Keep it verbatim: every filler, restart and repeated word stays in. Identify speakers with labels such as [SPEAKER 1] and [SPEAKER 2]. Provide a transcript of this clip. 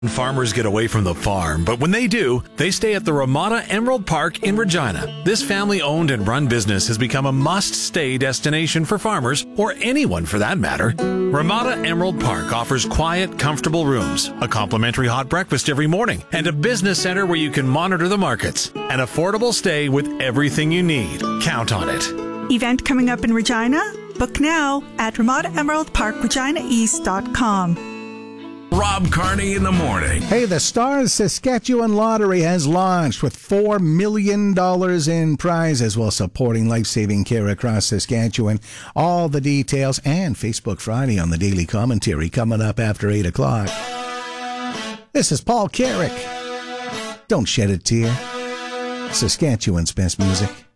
[SPEAKER 1] Farmers get away from the farm, but when they do, they stay at the Ramada Emerald Park in Regina. This family-owned and run business has become a must-stay destination for farmers, or anyone for that matter. Ramada Emerald Park offers quiet, comfortable rooms, a complimentary hot breakfast every morning, and a business center where you can monitor the markets. An affordable stay with everything you need. Count on it.
[SPEAKER 2] Event coming up in Regina? Book now at ramada emerald park regina east dot com.
[SPEAKER 3] Rob Carney in the morning.
[SPEAKER 4] Hey, the Stars Saskatchewan Lottery has launched with four million dollars in prizes while supporting life-saving care across Saskatchewan. All the details and Facebook Friday on the Daily Commentary coming up after eight o'clock. This is Paul Carrick. Don't shed a tear. Saskatchewan's best music.